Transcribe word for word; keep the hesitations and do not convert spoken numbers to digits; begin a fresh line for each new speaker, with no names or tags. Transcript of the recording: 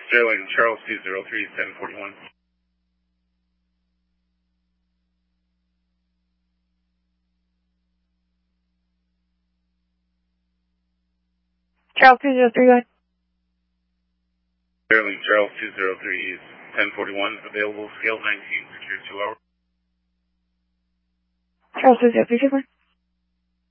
Sterling, Charles two zero three, ten forty-one.
Charles two zero three, go ahead.
Sterling, Charles two zero three, ten forty-one, available, scale nineteen, secure two hours.
Charles two zero three, two four.